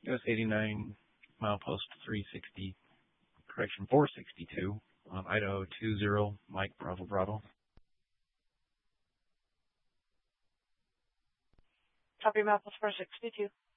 US 89, milepost 360, correction 462, on Idaho 20, Mike Bravo Bravo. Copy, milepost 462.